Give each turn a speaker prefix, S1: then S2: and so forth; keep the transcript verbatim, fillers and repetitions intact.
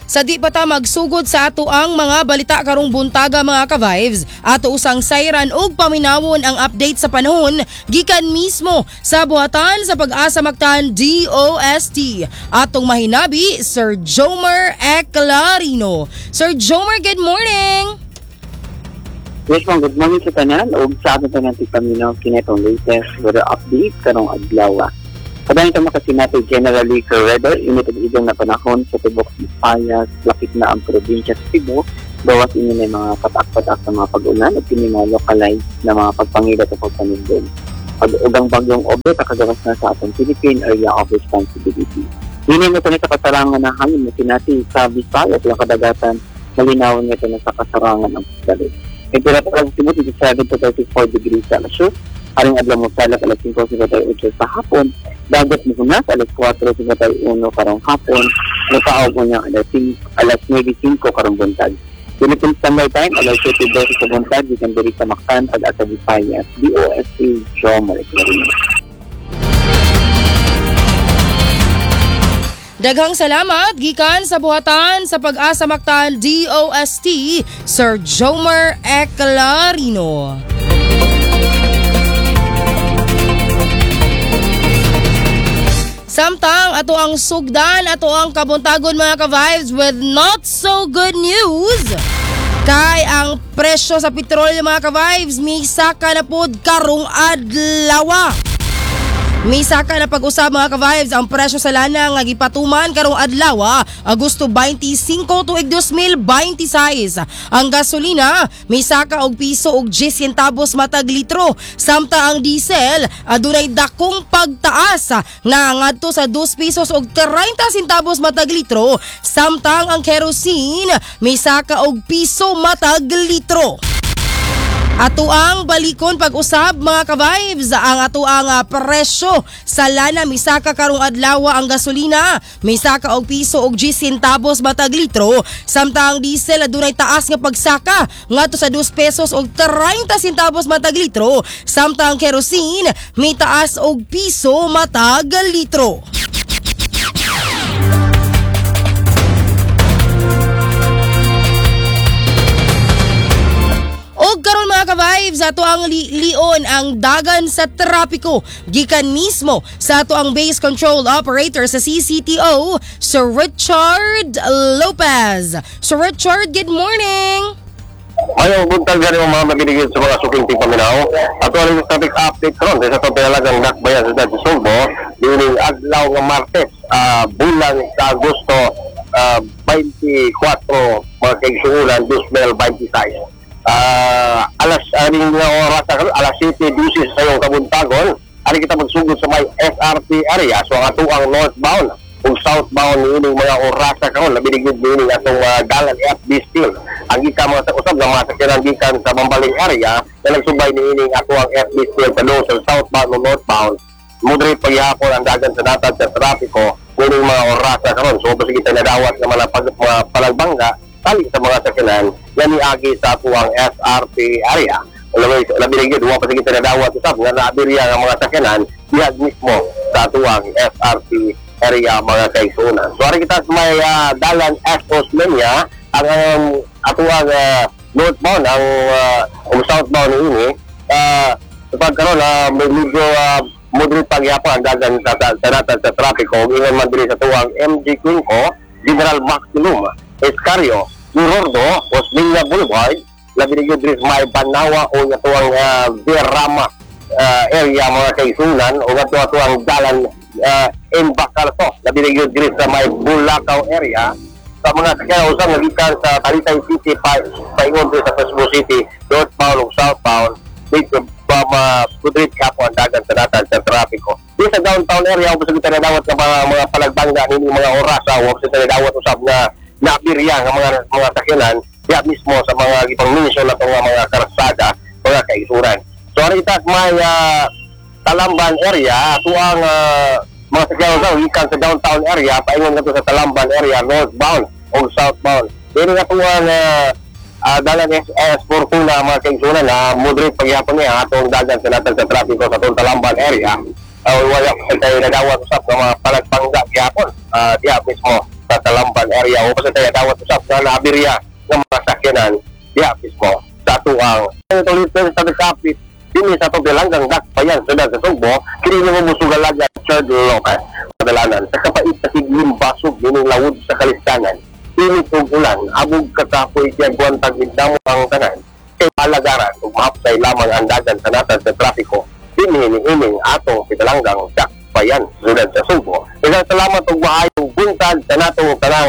S1: Sa di pa ta magsugod sa ato ang mga balita karong buntaga mga ka-vibes, ato usang sayran og paminawon ang update sa panahon gikan mismo sa buhatan sa Pag-asa Mactan D O S T. Atong mahinabi, Sir Jomar Eclarino. Sir Jomar, good morning!
S2: Yes, ma'am. Good morning sa tanan. O sa atin tanan ti paminaw kinetong latest weather update karong adlaw. Kadang ito makasinato generally ka weather, init at idong na panahon sa tibok Visayas, lapit na ang probinsya sa Cebu, bawas ini na mga patak-patak sa mga pag-ulan at ini mga localized na mga pagpangilat at pagpanindon. Pag-ugang bagyong obe, kakagawas na sa atong Philippine Area of Responsibility. Hindi na ito na sa kasarangan na hangin na sinati sa Visayas at kadagatan, malinawan nito na sa kasarangan ng Visayas. Temperatura sa Cebu, twenty-seven to thirty-four degrees Celsius. Haring adlaw mo salak alas five fifty-eight sa hapon. Dagat mo hunas alas four fifty-one karong hapon. Nakaog mo niya alas nine five karong buntag. Philippine Standard Time alas seven twelve sa buntag. Gikan diri sa Mactan at sa Visayas. D O S T Jomar Eclarino.
S1: Daghang salamat gikan sa buhatan sa Pag-asa Mactan D O S T, Sir Jomar Eclarino. Samtang ato ang sugdan, ato ang kabuntagon mga ka-vibes with not so good news. Kay ang presyo sa petrolyo mga ka-vibes, misa ka na pod karong adlaw. Misa ka na pag-usab mga ka-vibes, ang presyo sa lana nga gipatuman karong adlaw, Agosto twenty-five tuig two thousand twenty-six. Ang gasolina, misa ka og piso og ten centavos matag litro, samtang ang diesel adunay dakong pagtaas nga ngadto sa two pesos og thirty centavos matag litro, samtang ang kerosene misa ka og piso matag litro. Ato ang balikon pag-usab mga ka-vibes, ang ato ang uh, presyo sa lana misaka karong adlaw ang gasolina misaka og piso og ten centavos matag litro, samtang ang diesel adunay taas nga pagsaka ngadto sa two pesos og thirty centavos matag litro, samtang ang kerosene may taas og piso matag litro. Og karon mga ka-vibes, ato ang li- lion ang dagan sa trapiko gikan mismo sa ato ang base control operator sa C C T O, Sir Richard Lopez. Sir Richard, good morning!
S3: Ayong buntag gani mo mga mabiligid sa mga suking paminaw. Ato ang traffic update karon sa ato pinalagang dakbayan sa Daddy Sugbo dining adlaw nga Martes, uh, bulan sa Agosto uh, twenty-four mga kaigsuulan two thousand twenty-six. Uh, alas aning nga oras alas seven twelve sa yung kabuntagon, ari kita magsugod sa may S R T area, so ang ato ang northbound ug southbound niining mga oras karon labi digid niining atong uh, dalan F B Steel. Ang gika mga sa usab nga mga sakyanan gikan sa Mambaling area na nagsubay niining ato ang F B Steel padung sa southbound ug northbound. Moderate paghihapon ang dagan sa datad sa trapiko niining mga oras karon, so basig kita nadawat nga mga, pag, mga palagbangga tali sa mga sakyanan yan iagi sa apuang S R P area. Labi rin yun, huwag pa sige tinadawat usap nga naabirya ng mga sakyanan diyan mismo sa apuang S R P area mga kaisunan. So ari kita sa may uh, dalan Estos Menia, ang um, apuang uh, northbound, ang uh, um, southbound ini, uh, sa pagkaroon, uh, medyo uh, moderate paghihapon ang dagan sa, sa, sa, sa, sa trapiko. Ingan man din sa tuwang M G Quinco, General Maximum, Escario, Durordo, Osmeña Boulevard, labi rin yun may Banawa o nga tuwang uh, Verrama uh, area mga kaisunan o nga tuwang dalan uh, Embacalto, labi rin yun sa may Bulacau area. Sa mga sakyanan usang nagikan sa Talitay City, paingon sa Pasmo City, northbound o southbound, dito ba ma-pudrit ka po ang dagan sa datan sa trapiko. Dito sa downtown area, huwag sa kita nadawat ng mga, mga palagbangga nini mga orasa, huwag sa kita nadawat usap na nabirya ng mga mga sakyanan diya mismo sa mga ibang minisyon na mga mga karsada, mga kaisuran. So, ari kita may uh, Talamban area, ito ang uh, mga sakyanan sa ikan sa downtown area, paingon na sa Talamban area, northbound o southbound. Dito nga ito ang uh, uh, dalan S S Fortuna mga kaisuran na moderate paghihapon niya atong dagan sa natin sa trapiko sa itong Talamban area. Uh, wala tayo nadawat usap ng mga palagpangga gihapon uh, diya mismo sa Talamban area o kasi tayo dawat usap na nabirya ng mga sakyanan diya mismo sa atuang. Ito lito sa traffic update dini sa to bilanggang dakbayan sa sa Sugbo kini mo musugalaga third local kadalanan sa kapait sa tiglim basog dining lawod sa kalistanan. Ini ug ulan abog katapoy kay guantag midamo ang tanan kay palagaran ug mahapsay lamang ang dagan sa natad sa trapiko dinhi-ining atong pinalanggang dakbayan sulod sa Sugbo. Daghang salamat ug maayong buntag sa natong tanang